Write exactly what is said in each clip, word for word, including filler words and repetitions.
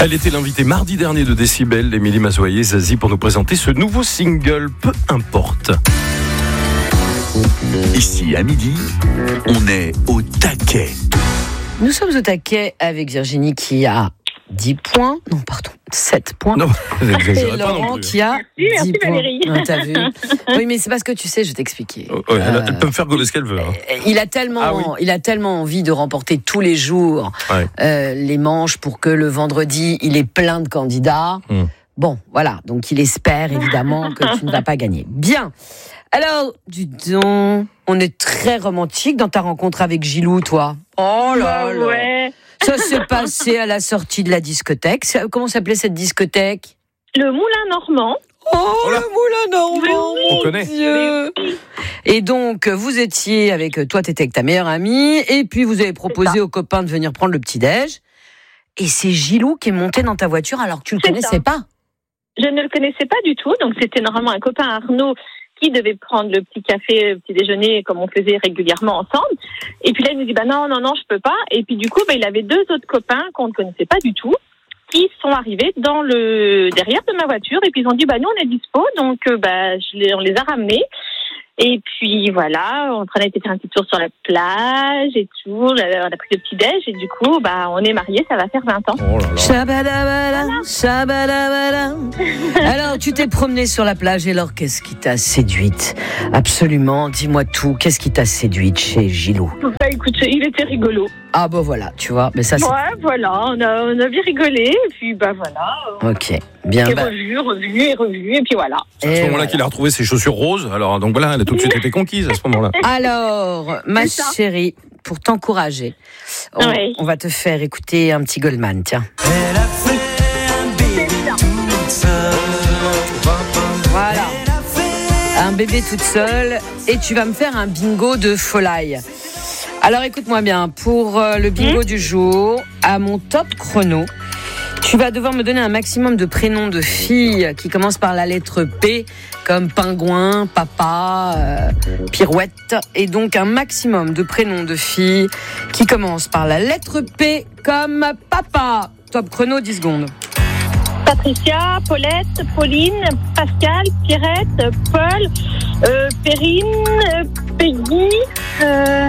Elle était l'invitée mardi dernier de Décibel, Émilie Mazoyer Zazie, pour nous présenter ce nouveau single, Peu importe. Ici, à midi, on est au taquet. Nous sommes au taquet avec Virginie qui a dix points. Non, pardon, sept points. Non, et Laurent qui a merci, dix merci points. Valérie. Non, t'as vu. Oui, mais c'est parce que tu sais, je vais t'expliquer. Oh, oh, elle, Euh, elle peut me faire gauler ce qu'elle veut. Hein. Il a tellement, Ah oui. il a tellement envie de remporter tous les jours Ouais. euh, les manches pour que le vendredi, il ait plein de candidats. Mm. Bon, voilà. Donc, il espère évidemment que tu ne vas pas gagner. Bien. Alors, dis donc, on est très romantique dans ta rencontre avec Gilou, toi. Oh là Bah là. ouais. Ça s'est passé à la sortie de la discothèque. C'est- Comment s'appelait cette discothèque? Le Moulin Normand. Oh, Oh là. le Moulin Normand, On mon connaît. Dieu. Et donc, vous étiez avec, toi, t'étais avec ta meilleure amie, et puis vous avez proposé aux copains de venir prendre le petit-déj. Et c'est Gilou qui est monté dans ta voiture alors que tu le C'est connaissais ça. pas. Je ne le connaissais pas du tout, donc c'était normalement un copain Arnaud qui devait prendre le petit café, le petit déjeuner, comme on faisait régulièrement ensemble. Et puis là, il nous dit, bah non, non, non, je peux pas. Et puis du coup, bah, il avait deux autres copains qu'on ne connaissait pas du tout, qui sont arrivés dans le derrière de ma voiture. Et puis ils ont dit, bah nous, on est dispo, donc euh, bah je les, on les a ramenés. Et puis voilà, on a été faire un petit tour sur la plage et tout. On a pris le petit déj et du coup, bah on est mariés, ça va faire vingt ans. Oh là là. Shabadabada, shabadabada. Alors, tu t'es promené sur la plage et alors, qu'est-ce qui t'a séduite? Absolument, dis-moi tout. Qu'est-ce qui t'a séduite chez Gilou? Bah écoute, il était rigolo. Ah bah voilà, tu vois, mais ça c'est... Ouais, voilà, on a, on a bien rigolé, et puis bah voilà, on Ok, bien. s'est Bah, revu, revu et revu, et puis voilà. C'est à et ce moment-là voilà. qu'il a retrouvé ses chaussures roses. Alors, donc voilà, elle a tout de suite été conquise à ce moment-là. Alors, ma C'est ça. chérie, pour t'encourager, on, Oui. on va te faire écouter un petit Goldman, tiens. Voilà. Un bébé toute seule, et tu vas me faire un bingo de folie. Alors écoute-moi bien, pour euh, le bingo du jour, à mon top chrono, tu vas devoir me donner un maximum de prénoms de filles qui commencent par la lettre P, comme pingouin, papa, euh, pirouette, et donc un maximum de prénoms de filles qui commencent par la lettre P, comme papa. Top chrono, dix secondes. Patricia, Paulette, Pauline, Pascal, Pierrette, Paul, euh, Perrine, euh, Peggy, euh,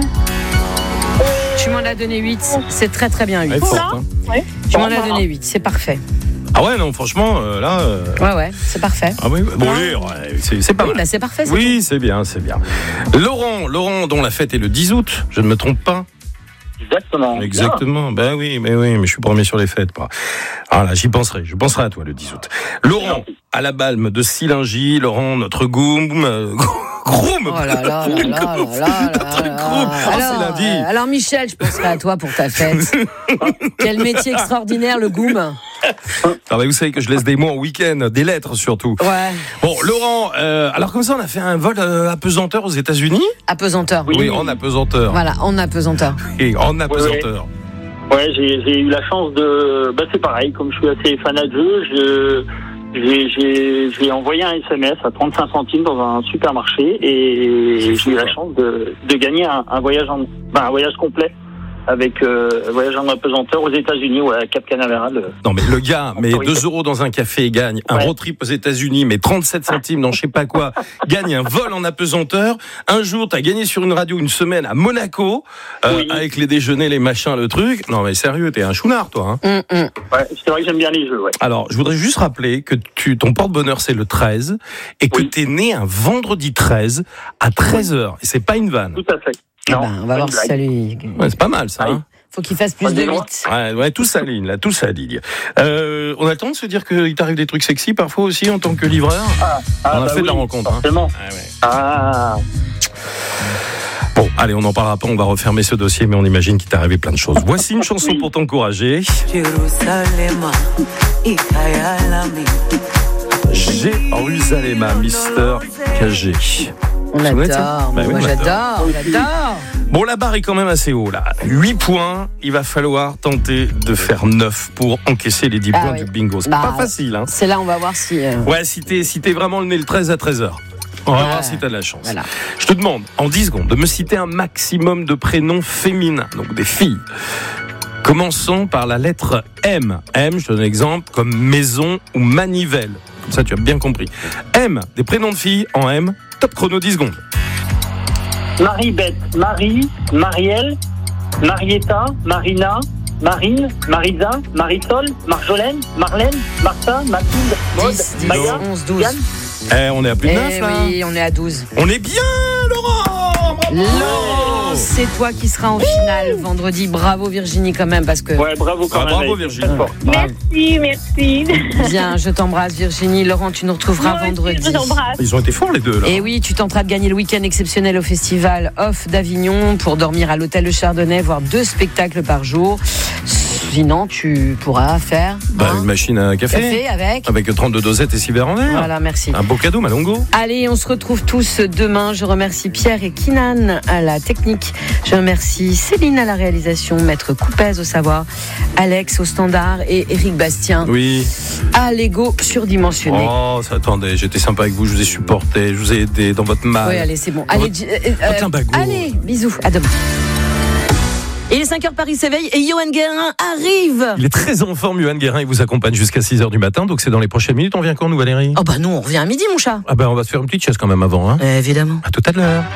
Tu m'en as donné huit, c'est très très bien Elle est huit. forte, Voilà. hein. ouais. Tu m'en Bon, as bah, donné huit, c'est parfait. Ah ouais, non, franchement, euh, là... euh, Ouais, ouais, c'est parfait. Ah oui, bon, oui, ouais, c'est, c'est pas Oui, mal. bah c'est parfait. c'est Oui, c'est bien, c'est bien. Laurent, Laurent, dont la fête est le dix août, je ne me trompe pas. Exactement. Exactement, ben oui, mais oui, mais je suis premier sur les fêtes. Pas. Ah là, j'y penserai, je penserai à toi le dix août. Laurent, à la balme de Silingy, Laurent, notre goum, euh, groom. Oh là là là là là là Notre là groom. là. Ah, c'est Alors, lundi. euh, alors Michel, je penserai à toi pour ta fête. Quel métier extraordinaire, le goum. Ah bah, vous savez que je laisse des mots en week-end, des lettres surtout. Ouais, Bon, Laurent, euh, alors comme ça, on a fait un vol euh, apesanteur aux États-Unis. apesanteur. Oui, en apesanteur. Voilà, en apesanteur. Et en apesanteur. Ouais, j'ai, j'ai eu la chance de. Bah, c'est pareil, comme je suis assez fanat de jeu, je, j'ai, j'ai, j'ai envoyé un S M S à trente-cinq centimes dans un supermarché et C'est j'ai fou, eu la ça. chance de, de gagner un, un voyage en, bah, un voyage complet avec euh, un voyage en apesanteur aux États-Unis, ouais, à Cap Canaveral. euh. Non mais le gars met Oui. deux euros dans un café et gagne un Ouais. road trip aux États-Unis, mais trente-sept centimes dans je sais pas quoi, gagne un vol en apesanteur. Un jour, t'as gagné sur une radio une semaine à Monaco, euh, Oui. avec les déjeuners, les machins, le truc. Non mais sérieux, t'es un chounard toi. Hein. Hum, hum. Ouais, c'est vrai que j'aime bien les jeux, ouais. Alors, je voudrais juste rappeler que tu, ton porte-bonheur c'est le treize et que Oui. t'es né un vendredi treize à treize heures. Et c'est pas une vanne. Tout à fait. Eh Non, ben, on va pas voir une si ça blague. lui... Ouais, c'est pas mal ça. Oui. Hein. Faut qu'il fasse plus Ah, de dis-moi. huit. Ouais, ouais, tout s'aligne là, tout s'aligne. Euh, on a le temps de se dire qu'il t'arrive des trucs sexy parfois aussi en tant que livreur. Ah, On a bah fait de la oui, rencontre, hein. Forcément. Ah ouais. Ah, Bon, allez, on n'en parlera pas, on va refermer ce dossier, mais on imagine qu'il t'est arrivé plein de choses. Voici une chanson pour t'encourager. Jérusalem, Mister K G. On Ça doit être ça. adore. Bah oui, Moi on j'adore, j'adore. Bon, la barre est quand même assez haut, là. huit points, il va falloir tenter de faire neuf pour encaisser les dix Ah points oui. du bingo. C'est Bah, pas facile, hein. C'est là, on va voir si... euh, Ouais, si t'es, si t'es vraiment le nez le treize à treize heures. On va Ouais. voir si t'as de la chance. Voilà. Je te demande, en dix secondes, de me citer un maximum de prénoms féminins, donc des filles. Commençons par la lettre M. M, je te donne un exemple, comme maison ou manivelle. Comme ça, tu as bien compris. M, des prénoms de filles en M. Top chrono dix secondes. Marie-Beth, Marie, Marielle, Marietta, Marina, Marine, Marisa, Marisol, Marjolaine, Marlène, Martha, Mathilde, Maud, dix, dix, Maya, onze, douze. Yann. Eh, on est à plus de Eh neuf, là. oui, on est à douze. On est bien, Laurent. Bravo. Laurent, c'est toi qui seras en finale vendredi. Bravo Virginie quand même, parce que... Ouais, bravo quand Ah, même. bravo, Alex. Virginie. Très fort. Merci, merci. Bien, je t'embrasse Virginie. Laurent, tu nous retrouveras Moi aussi, vendredi. je vous embrasse. Ils ont été forts, les deux, là. Et oui, tu tenteras de gagner le week-end exceptionnel au festival Off d'Avignon pour dormir à l'hôtel Le Chardonnay, voir deux spectacles par jour. Sinon, tu pourras faire Bah, hein, une machine à café. café avec. Avec trente-deux dosettes et six verres en verre. Voilà, merci. Un beau cadeau, Malongo. Allez, on se retrouve tous demain. Je remercie Pierre et Kinan à la technique. Je remercie Céline à la réalisation, Maître Coupez au savoir, Alex au standard et Éric Bastien Oui. à l'ego surdimensionné. Oh, ça, attendez, j'étais sympa avec vous, je vous ai supporté, je vous ai aidé dans votre mal. Oui, allez, c'est bon. Dans Allez, votre- j- euh, euh, votre limbago. allez, bisous, à demain. Il est cinq heures, Paris s'éveille et Johan Guérin arrive. Il est très en forme, Johan Guérin, il vous accompagne jusqu'à six heures du matin, donc c'est dans les prochaines minutes. On vient quand, nous, Valérie? Oh bah non, on revient à midi, mon chat. Ah ben, on va se faire une petite chaise quand même avant, hein. Évidemment. À tout à l'heure.